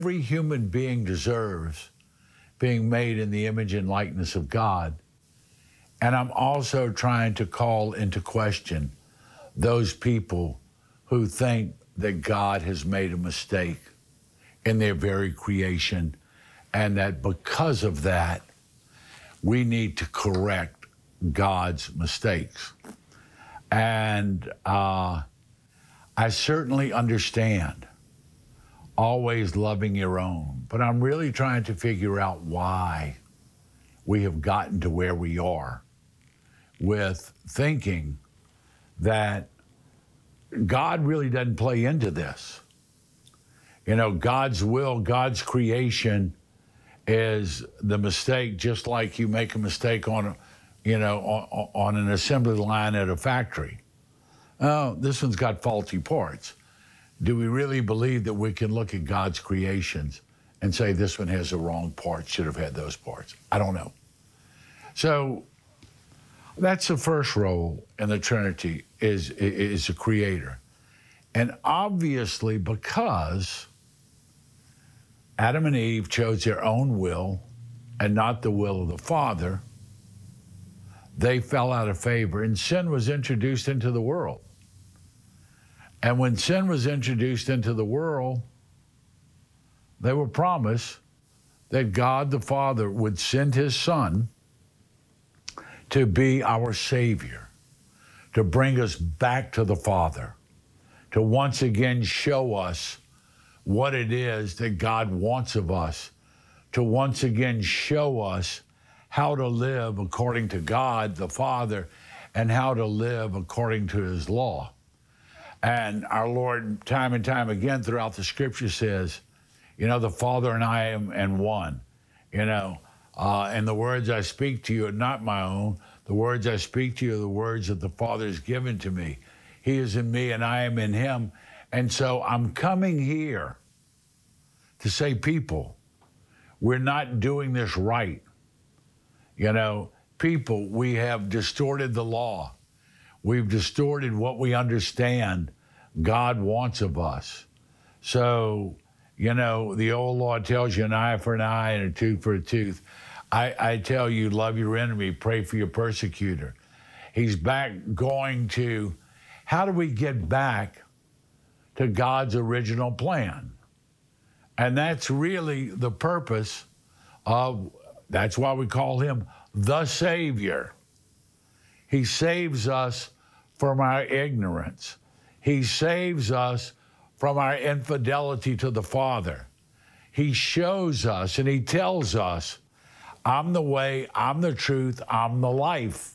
Every human being deserves being made in the image and likeness of God. And I'm also trying to call into question those people who think that God has made a mistake in their very creation, and that because of that, we need to correct God's mistakes. And I certainly understand always loving your own, but I'm really trying to figure out why we have gotten to where we are with thinking that God really doesn't play into this. You know, God's will, God's creation is the mistake, just like you make a mistake on an assembly line at a factory. Oh, this one's got faulty parts. Do we really believe that we can look at God's creations and say this one has the wrong parts, should have had those parts? I don't know. So that's the first role in the Trinity, is a creator. And obviously, because Adam and Eve chose their own will and not the will of the Father, they fell out of favor, and sin was introduced into the world. And when sin was introduced into the world, they were promised that God the Father would send his Son to be our Savior, to bring us back to the Father, to once again show us what it is that God wants of us, to once again show us how to live according to God the Father and how to live according to his law. And our Lord, time and time again throughout the scripture, says, you know, the Father and I am one. You know, and the words I speak to you are not my own. The words I speak to you are the words that the Father has given to me. He is in me and I am in him. And so I'm coming here to say, people, we're not doing this right. You know, people, we have distorted the law. We've distorted what we understand God wants of us. So, you know, the old law tells you an eye for an eye and a tooth for a tooth. I tell you, love your enemy, pray for your persecutor. He's back going to, how do we get back to God's original plan? And that's really the purpose of, that's why we call him the Savior. He saves us from our ignorance. He saves us from our infidelity to the Father. He shows us and he tells us, I'm the way, I'm the truth, I'm the life.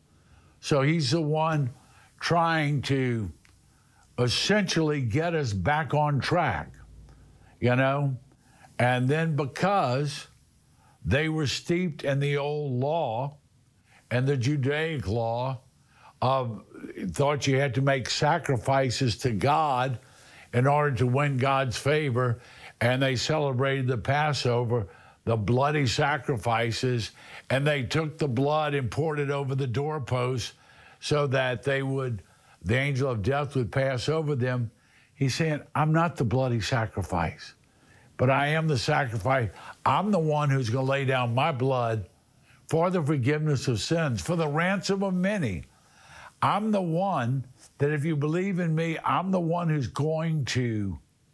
So he's the one trying to essentially get us back on track, you know? And then because they were steeped in the old law and the Judaic law of thought you had to make sacrifices to God in order to win God's favor, and they celebrated the Passover, the bloody sacrifices, and they took the blood and poured it over the doorposts so that the angel of death would pass over them. He's saying, I'm not the bloody sacrifice, but I am the sacrifice. I'm the one who's going to lay down my blood for the forgiveness of sins, for the ransom of many. I'm the one that if you believe in me, I'm the one who's going to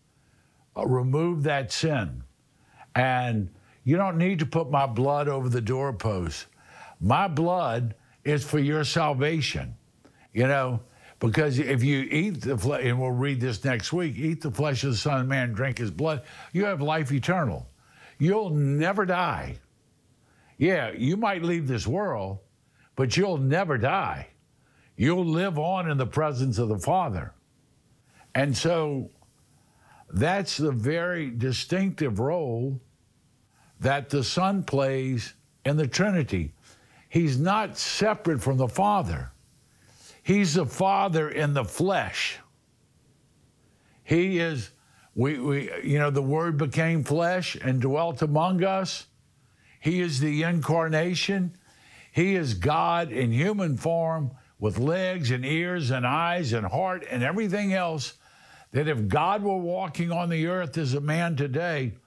remove that sin. And you don't need to put my blood over the doorpost. My blood is for your salvation, you know, because if you eat the flesh, and we'll read this next week, eat the flesh of the Son of Man, drink his blood, you have life eternal. You'll never die. Yeah, you might leave this world, but you'll never die. You'll live on in the presence of the Father. And so that's the very distinctive role that the Son plays in the Trinity. He's not separate from the Father. He's the Father in the flesh. He is, the Word became flesh and dwelt among us. He is the incarnation. He is God in human form with legs and ears and eyes and heart and everything else that if God were walking on the earth as a man today,